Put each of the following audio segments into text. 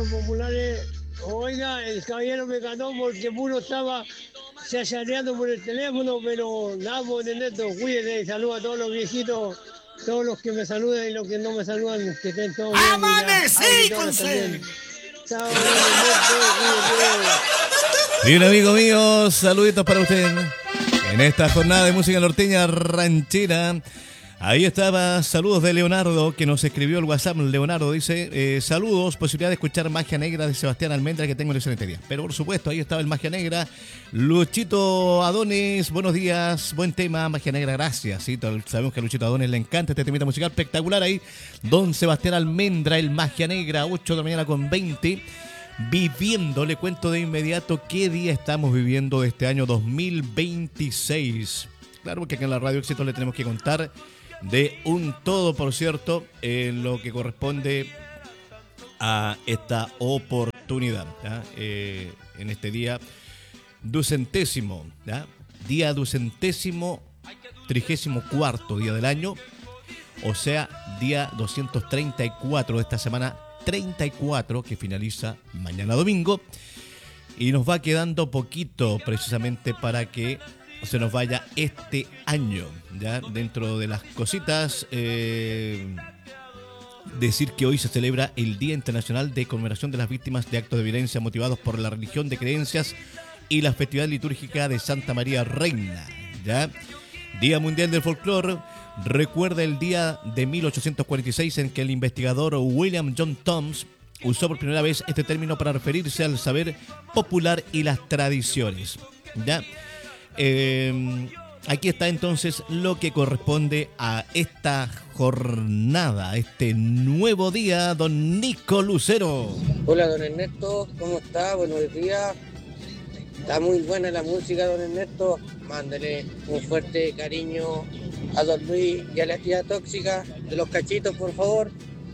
barrios populares. Oiga, el caballero me ganó porque uno estaba chachareando por el teléfono, pero nada, pues, Neto, cuídate, saluda a todos los viejitos, todos los que me saludan y los que no me saludan, que estén todos bien y las auditoras también. Chao, Neto, cuídate. Y un amigo mío, saluditos para usted en esta jornada de música norteña ranchera. Ahí estaba, saludos de Leonardo, que nos escribió el WhatsApp. Leonardo dice, saludos, posibilidad de escuchar Magia Negra de Sebastián Almendra, que tengo el excelente día. Pero por supuesto, ahí estaba el Magia Negra. Luchito Adonis, buenos días, buen tema, Magia Negra, gracias. Sí, sabemos que a Luchito Adonis le encanta este temita musical espectacular ahí. Don Sebastián Almendra, el Magia Negra, 8 de la mañana con 20. Viviendo, le cuento de inmediato qué día estamos viviendo de este año 2026. Claro que acá en la Radio Éxito le tenemos que contar de un todo, por cierto, en lo que corresponde a esta oportunidad, ¿ya? En este día ducentésimo, ¿ya? Día ducentésimo, 34º día del año, o sea, día 234 de esta semana 34, que finaliza mañana domingo, y nos va quedando poquito precisamente para que se nos vaya este año, ya dentro de las cositas. Decir que hoy se celebra el Día Internacional de Conmemoración de las Víctimas de Actos de Violencia motivados por la religión de creencias y la festividad litúrgica de Santa María Reina, ya. Día Mundial del Folclore. Recuerda el día de 1846 en que el investigador William John Thoms usó por primera vez este término para referirse al saber popular y las tradiciones, ¿ya? Aquí está entonces lo que corresponde a esta jornada, a este nuevo día, don Nico Lucero. Hola, don Ernesto, ¿cómo está? Buenos días. Está muy buena la música, don Ernesto. Mándele un fuerte cariño a don Luis y a la tía tóxica de los cachitos, por favor.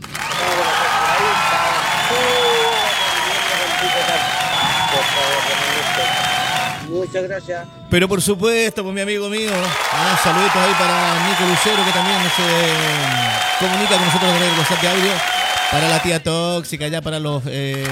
Por favor, don Ernesto. Muchas gracias. Pero por supuesto, pues mi amigo mío, saluditos ahí para Nico Lucero, que también se comunica con nosotros a través del WhatsApp de audio. Para la tía tóxica, ya para los amigos de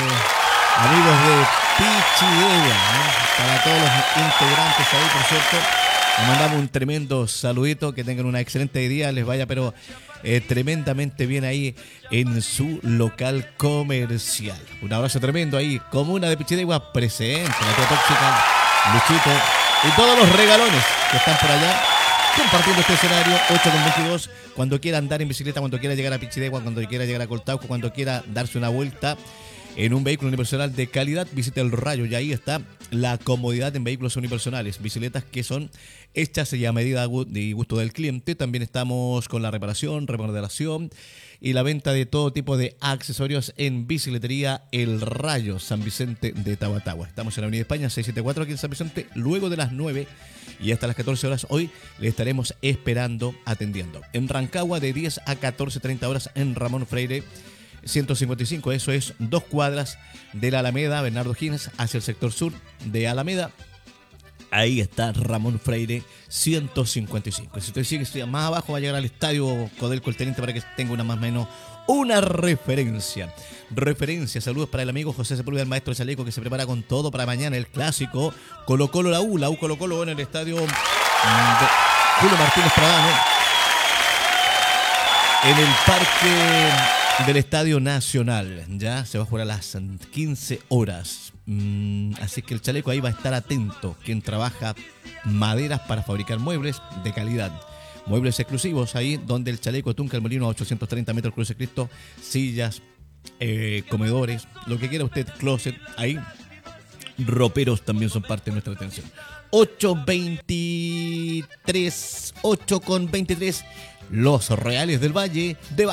Pichidegua, para todos los integrantes ahí, por cierto. Les mandamos un tremendo saludito, que tengan una excelente día, les vaya pero tremendamente bien ahí en su local comercial. Un abrazo tremendo ahí, comuna de Pichidegua presente, la tía tóxica, Luchito y todos los regalones que están por allá compartiendo este escenario. 8:22, cuando quiera andar en bicicleta, cuando quiera llegar a Pichidegua, cuando quiera llegar a Coltauco, cuando quiera darse una vuelta en un vehículo unipersonal de calidad, visite el Rayo, y ahí está la comodidad en vehículos unipersonales, bicicletas que son hechas y a medida y gusto del cliente. También estamos con la reparación, remodelación y la venta de todo tipo de accesorios en Bicicletería El Rayo, San Vicente de Tahuatahua. Estamos en la Avenida España 674 aquí en San Vicente, luego de las 9 y hasta las 14 horas hoy le estaremos esperando, atendiendo. En Rancagua de 10 a 14:30 horas en Ramón Freire 155, eso es 2 cuadras de la Alameda Bernardo Higgins hacia el sector sur de Alameda. Ahí está Ramón Freire 155. Si usted sigue más abajo va a llegar al estadio Codelco el Teniente, para que tenga una más o menos una referencia. Saludos para el amigo José Sepúlveda, el maestro de Chaleco, que se prepara con todo para mañana el clásico Colo Colo, la U Colo Colo en el estadio Julio Martínez Pradano, en el parque del Estadio Nacional. Ya se va a jugar a las 15 horas. Así que el Chaleco ahí va a estar atento. Quien trabaja maderas para fabricar muebles de calidad, muebles exclusivos, ahí donde el Chaleco Tunca el Molino a 830 metros Cruz de Cristo, sillas, comedores, lo que quiera usted, closet, ahí roperos también son parte de nuestra atención. 8:23, 8:23, Los Reales del Valle de